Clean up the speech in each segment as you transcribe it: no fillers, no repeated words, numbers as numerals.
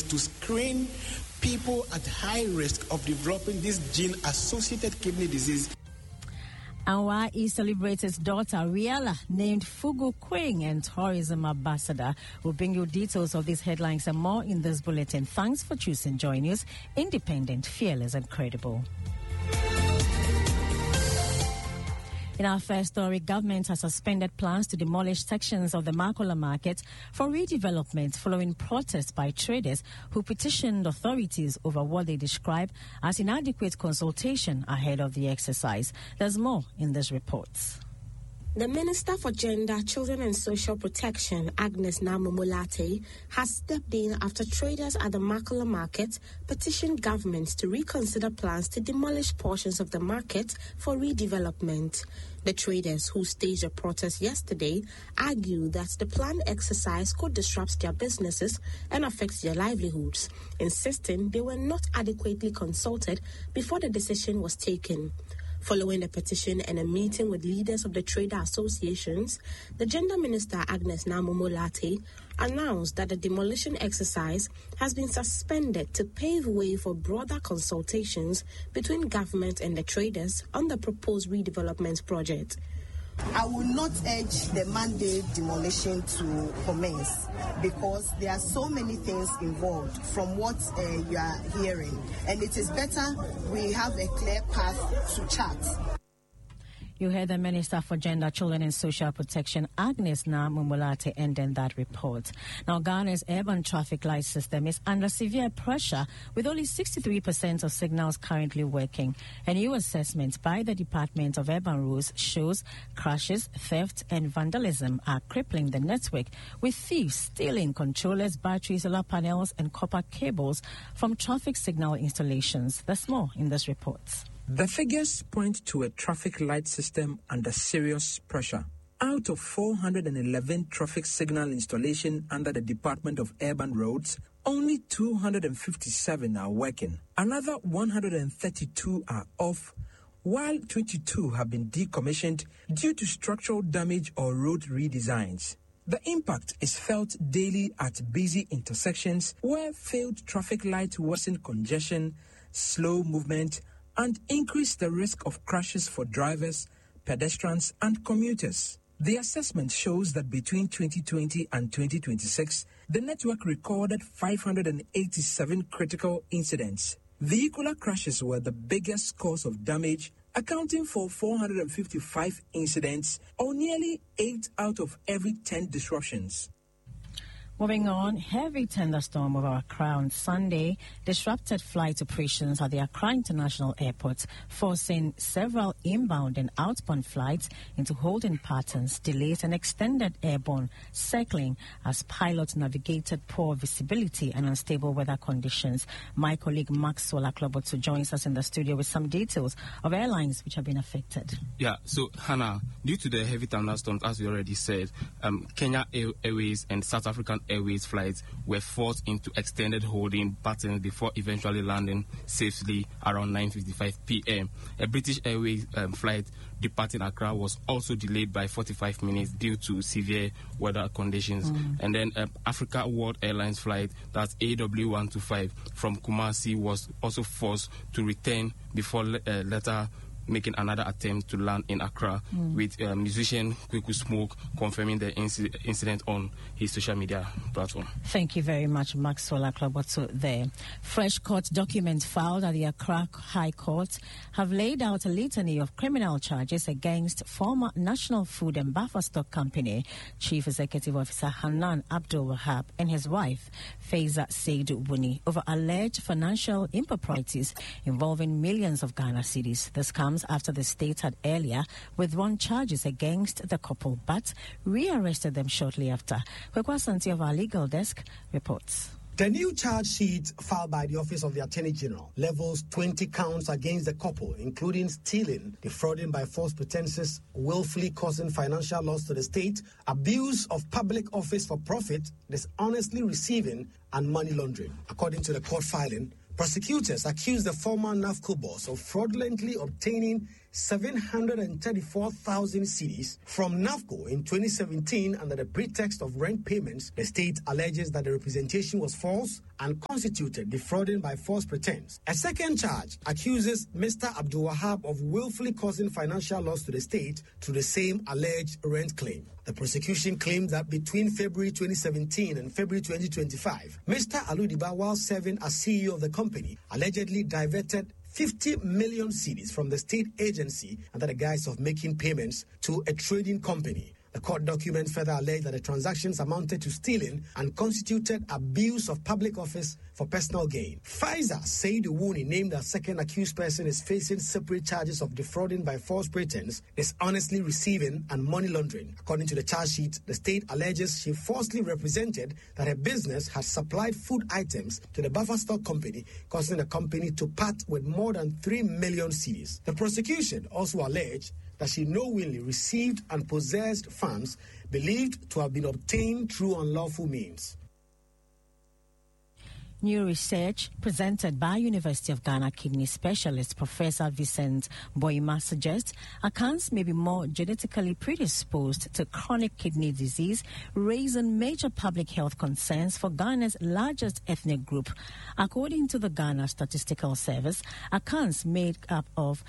to screen people at high risk of developing this gene-associated kidney disease. And while he celebrates his daughter, Riella, named Fugu Queen and tourism ambassador, will bring you details of these headlines and more in this bulletin. Thanks for choosing Joy News, independent, fearless, and credible. In our first story, government has suspended plans to demolish sections of the Makola market for redevelopment following protests by traders who petitioned authorities over what they describe as inadequate consultation ahead of the exercise. There's more in this report. The Minister for Gender, Children and Social Protection, Agnes Namumulate, has stepped in after traders at the Makola market petitioned government to reconsider plans to demolish portions of the market for redevelopment. The traders who staged a protest yesterday argue that the planned exercise could disrupt their businesses and affect their livelihoods, insisting they were not adequately consulted before the decision was taken. Following the petition and a meeting with leaders of the trader associations, the Gender Minister Agnes Namumulate announced that the demolition exercise has been suspended to pave way for broader consultations between government and the traders on the proposed redevelopment project. I will not urge the mandate demolition to commence because there are so many things involved from what you are hearing, and it is better we have a clear path to chart. You heard the Minister for Gender, Children and Social Protection, Agnes Namumulate, ending that report. Now, Ghana's urban traffic light system is under severe pressure, with only 63% of signals currently working. A new assessment by the Department of Urban Rules shows crashes, theft and vandalism are crippling the network, with thieves stealing controllers, batteries, solar panels and copper cables from traffic signal installations. There's more in this report. The figures point to a traffic light system under serious pressure. Out of 411 traffic signal installations under the Department of Urban Roads, only 257 are working. Another 132 are off, while 22 have been decommissioned due to structural damage or road redesigns. The impact is felt daily at busy intersections where failed traffic lights worsen congestion, slow movement, and increase the risk of crashes for drivers, pedestrians, and commuters. The assessment shows that between 2020 and 2026, the network recorded 587 critical incidents. Vehicular crashes were the biggest cause of damage, accounting for 455 incidents, or nearly 8 out of every 10 disruptions. Moving on, heavy thunderstorm over Accra on Sunday disrupted flight operations at the Accra International Airport, forcing several inbound and outbound flights into holding patterns, delays and extended airborne circling as pilots navigated poor visibility and unstable weather conditions. My colleague Maxwell Aklobotu joins us in the studio with some details of airlines which have been affected. Yeah, so Hannah, due to the heavy thunderstorms, as we already said, Kenya Airways and South African Airways flights were forced into extended holding patterns before eventually landing safely around 9:55 p.m. A British Airways flight departing Accra was also delayed by 45 minutes due to severe weather conditions. And then Africa World Airlines flight, that's AW125 from Kumasi, was also forced to return before later making another attempt to land in Accra, with musician Kweku Smoke confirming the incident on his social media platform. Thank you very much, Maxwell Aklobotu there. Fresh court documents filed at the Accra High Court have laid out a litany of criminal charges against former National Food and Buffer Stock Company Chief Executive Officer Hanan Abdul Wahab and his wife, Faiza Seidu Buni, over alleged financial improprieties involving millions of Ghana cedis. This comes after the state had earlier withdrawn charges against the couple, but rearrested them shortly after. Kwekwa Santi of our legal desk reports. The new charge sheet filed by the Office of the Attorney General levels 20 counts against the couple, including stealing, defrauding by false pretenses, willfully causing financial loss to the state, abuse of public office for profit, dishonestly receiving, and money laundering. According to the court filing, prosecutors accused the former NAFCO boss of fraudulently obtaining 734,000 cedis from NAFCO in 2017 under the pretext of rent payments. The state alleges that the representation was false and constituted defrauding by false pretense. A second charge accuses Mr. Abdul Wahab of willfully causing financial loss to the state through the same alleged rent claim. The prosecution claimed that between February 2017 and February 2025, Mr. Aludiba, while serving as CEO of the company, allegedly diverted 50 million cedis from the state agency under the guise of making payments to a trading company. The court documents further allege that the transactions amounted to stealing and constituted abuse of public office for personal gain. Pfizer Seidu, named as second accused person, is facing separate charges of defrauding by false pretense, dishonestly receiving, and money laundering. According to the charge sheet, the state alleges she falsely represented that her business had supplied food items to the Buffer Stock Company, causing the company to part with more than 3 million cedis. The prosecution also alleged that she knowingly received and possessed funds believed to have been obtained through unlawful means. New research presented by University of Ghana kidney specialist Professor Vincent Boima suggests Akans may be more genetically predisposed to chronic kidney disease, raising major public health concerns for Ghana's largest ethnic group. According to the Ghana Statistical Service, Akans made up of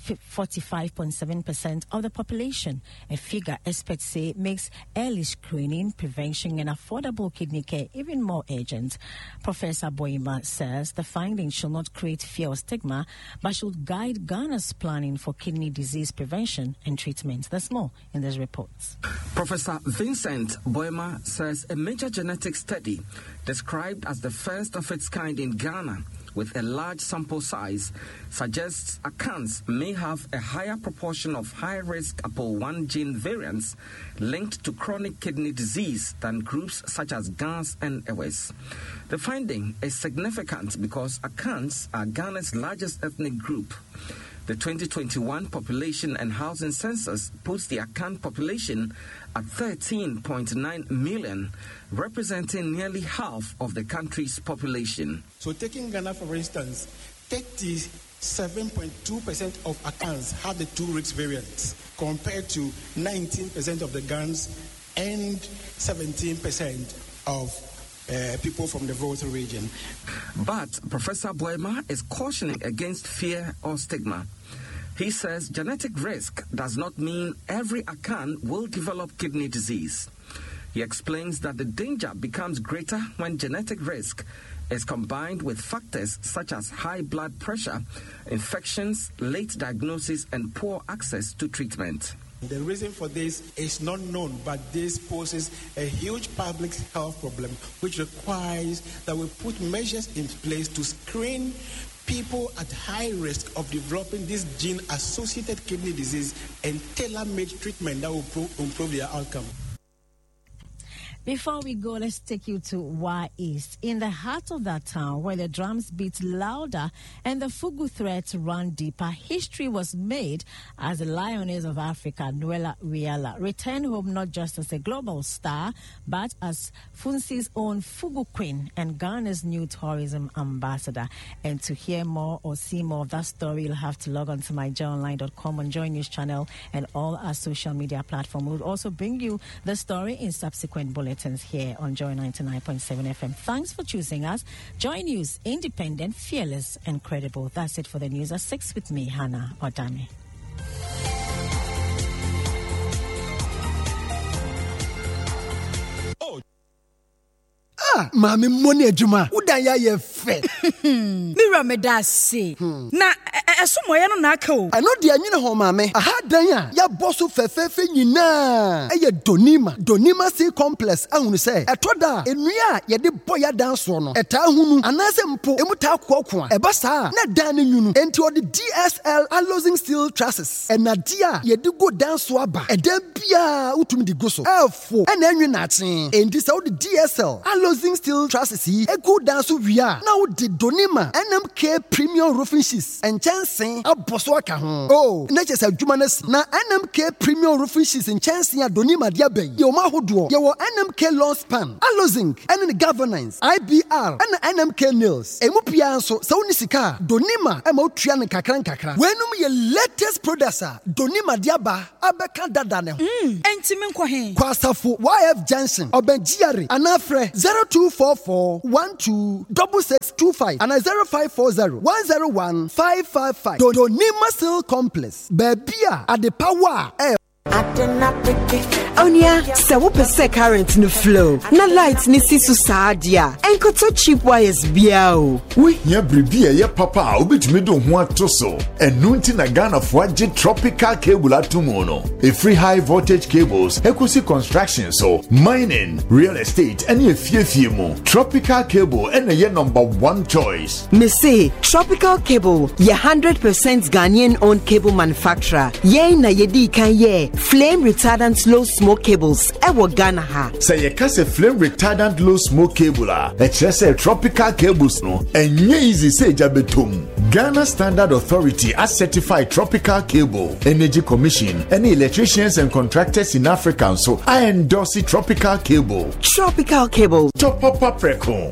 45.7% of the population, a figure experts say makes early screening, prevention and affordable kidney care even more urgent. Professor Boima says the findings should not create fear or stigma, but should guide Ghana's planning for kidney disease prevention and treatment. There's more in this report. Professor Vincent Boima says a major genetic study described as the first of its kind in Ghana with a large sample size suggests Akans may have a higher proportion of high-risk APOL1 gene variants linked to chronic kidney disease than groups such as GANS and EWES. The finding is significant because Akans are Ghana's largest ethnic group. The 2021 Population and Housing Census puts the Akan population at 13.9 million, representing nearly half of the country's population. So taking Ghana, for instance, 37.2% of Akans have the two risk variants compared to 19% of the GANs and 17% of people from the Volta region. But Professor Boima is cautioning against fear or stigma. He says genetic risk does not mean every Akan will develop kidney disease. He explains that the danger becomes greater when genetic risk is combined with factors such as high blood pressure, infections, late diagnosis, and poor access to treatment. The reason for this is not known, but this poses a huge public health problem, which requires that we put measures in place to screen people at high risk of developing this gene-associated kidney disease and tailor-made treatment that will improve their outcome. Before we go, let's take you to Wa East, in the heart of that town where the drums beat louder and the Fugu threats run deeper. History was made as the Lioness of Africa, Noella Riala, returned home not just as a global star, but as Funsi's own Fugu Queen and Ghana's new tourism ambassador. And to hear more or see more of that story, you'll have to log on to myjoyonline.com on Joy News channel and all our social media platforms. We'll also bring you the story in subsequent bulletins here on Joy 99.7 FM. Thanks for choosing us. Joy News, independent, fearless, and credible. That's it for the news at 6 with me, Hannah Odame. Mami money adwuma udan ya ye fe mira me da se na esomoye no na aka o ano de anyine ho mami aha dan a ya boso fefefe nyina eye donima sea complex ahunu se etoda enua ye de boya dan so no eta hunu anase mpo emuta kokko a eba saa na dan ne nyunu enti odi DSL alloying steel trusses enadia ye de go dan so aba edan bia utumi di go so efo ena anwe na achen enti se odi DSL alloying steel trusses yi egu dan so wia na now the Donima NMK Premium Roofing Sheets and Chancing a Boswaka. Oh, nature's a humanist. Na NMK Premium Roofing Sheets and Chancing a Donima Diabe. Yoma Hudo. Your NMK Lawn Span. Allozing and the governance. IBR and NMK Nails. Emupianso Saunisika. Donima Emotrian Kakran Kakra. When your latest producer Donima Diaba Abeka Dadane. Entimen Kwahe. Kwasafu YF Johnson. Obenjiari. Anafre 0244 126625 and 0540 101 555. Donima Sil Complex. Bebia at the power. Onya, se wo pese current no flow. Na light ni sisu saadia. Enkoto cheap wires bia o. We hia bribia ye papa obetumi do ho atoso. Enu nti na Ghana fo age tropical cable atomo no. A free high voltage cables, equity construction so, mining, real estate, any efie mu. Tropical cable and ye number 1 choice. Me say Tropical Cable, ye 100% Ghanaian owned cable manufacturer. Ye na ye di kan ye flame retardant low smoke cables ewo Ghana ha. Say ye kase flame retardant low smoke cable a say tropical cables no enye easy say jabetum. Ghana Standard Authority as certified tropical cable, Energy Commission, any electricians and contractors in Africa so I endorse tropical cable. Tropical Cable. Top up preko.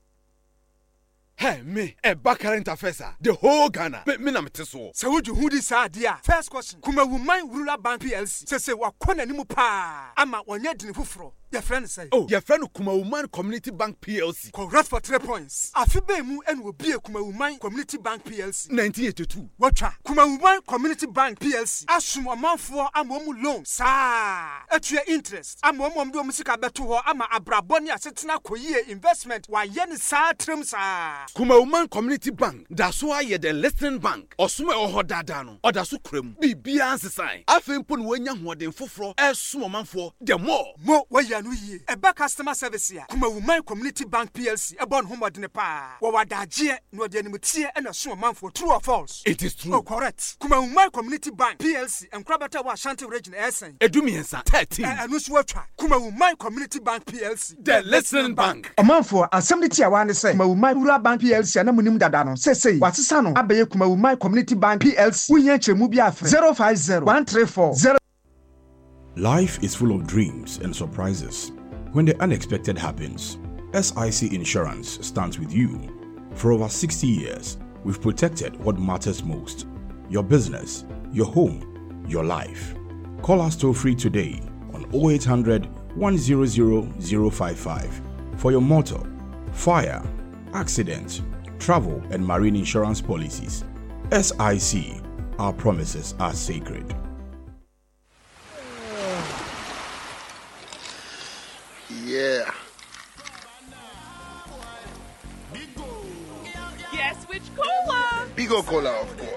Hey, me, a back current affairs, the whole Ghana. Me na mteso. So would you who this idea? First question. Kuma woman rural bank PLC. Say wakona nimu pa. Ama wanye dini fufro. Your friend say. Oh, your friend Kuma Woman Community Bank PLC. Correct for 3 points. Afibe mu and will be a Kuma Woman Community Bank PLC. 1982. Watcha. Kuma Woman Community Bank PLC. Assume a month for amomu loan. Sa. At your interest. Amomu do musika betu ama abraboni asetina koye investment. Wa yen sa trim sa. Kuma Woman Community Bank. That's why you're the listening bank. Osume oho dadano. Or dasu krem. Bibi ansesai. Afempun wenya huaden fufro. Esumo manfo. The more. Mo waya a back customer service here. Kuma Woman Community Bank PLC. A born home at Nepal. Wawadaji no the animatia and a sum month for true or false. It is true. Oh, correct. Kuma Woman Community Bank PLC and Krabata wa Shanti region Essen. Edumiensa 13. And Nuswacha. Kuma Woman Community Bank PLC. The listening bank. A month for assembly tia one say. Kuma Woman Rural Bank PLC and Munim Dadano. Say. What's Sano? Abe Kuma Woman Community Bank PLC. We yanche mubia 050 134 0. Life is full of dreams and surprises. When the unexpected happens, SIC Insurance stands with you. For over 60 years, we've protected what matters most: your business, your home, your life. Call us toll free today on 0800 100 055 for your motor, fire, accident, travel, and marine insurance policies. SIC, our promises are sacred. Yeah. Guess which cola? Bigo Cola, of course.